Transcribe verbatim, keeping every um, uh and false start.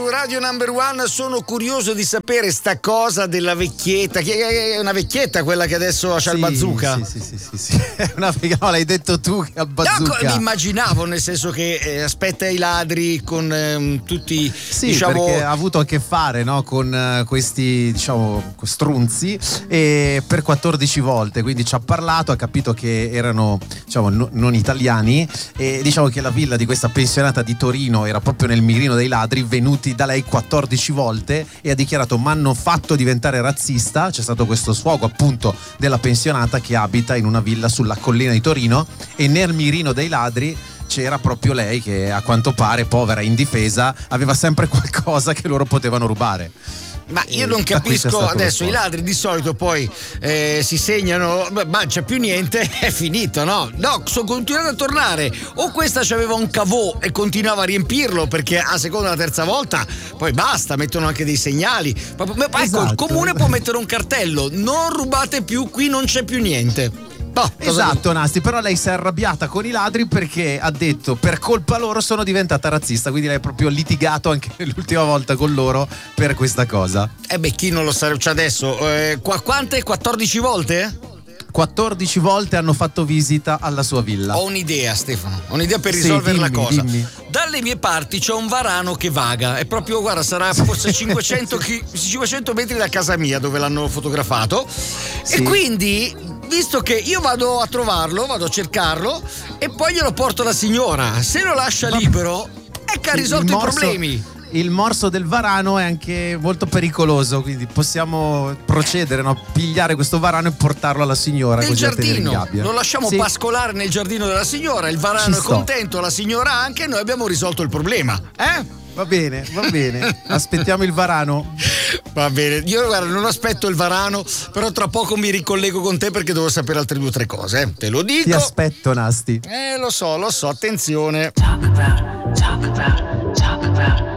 Radio Number One, sono curioso di sapere sta cosa della vecchietta, che è una vecchietta quella che adesso c'ha sì, il bazooka. Sì, sì, sì, sì, sì. Una figa, no, l'hai detto tu che ha il bazooka. No, mi immaginavo, nel senso che eh, aspetta i ladri con eh, tutti, sì, diciamo... perché ha avuto a che fare, no, con uh, questi, diciamo, strunzi, e per quattordici volte, quindi ci ha parlato, ha capito che erano, diciamo, no, non italiani, e diciamo che la villa di questa pensionata di Torino era proprio nel mirino dei ladri venuti da lei quattordici volte, e ha dichiarato: mi hanno fatto diventare razzista. C'è stato questo sfogo appunto della pensionata che abita in una villa sulla collina di Torino, e nel mirino dei ladri c'era proprio lei che, a quanto pare, povera, indifesa, aveva sempre qualcosa che loro potevano rubare. Ma io non capisco adesso, i ladri di solito poi eh, si segnano, ma non c'è più niente, è finito, no? No, sono continuato a tornare, o questa c'aveva un cavò e continuava a riempirlo, perché a seconda della terza volta poi basta, mettono anche dei segnali. Ma, ma, ecco, esatto. Il comune può mettere un cartello: non rubate più, qui non c'è più niente. No, esatto, Nasti, però lei si è arrabbiata con i ladri perché ha detto: per colpa loro sono diventata razzista, quindi lei ha proprio litigato anche l'ultima volta con loro per questa cosa. Eh beh, chi non lo sa, cioè adesso eh, qua, quante? quattordici volte? quattordici volte hanno fatto visita alla sua villa. Ho un'idea, Stefano, ho un'idea per risolvere sì, dimmi, la cosa. Dimmi. Dalle mie parti c'è un varano che vaga, è proprio, guarda, sarà forse cinquecento, chi, cinquecento metri da casa mia dove l'hanno fotografato, sì. E quindi, visto che io vado a trovarlo, vado a cercarlo e poi glielo porto alla signora, se lo lascia libero è che ha risolto i problemi. Il morso del varano è anche molto pericoloso, quindi possiamo procedere, no? Pigliare questo varano e portarlo alla signora. Nel giardino, lo lasciamo sì. pascolare nel giardino della signora, il varano Ci è sto. contento, la signora anche, e noi abbiamo risolto il problema, eh? Va bene, va bene, aspettiamo il varano. Va bene, io guarda, non aspetto il varano, però tra poco mi ricollego con te perché devo sapere altre due o tre cose, eh? Te lo dico. Ti aspetto, Nasti. Eh, lo so, lo so, attenzione. Talk about, talk about, talk about.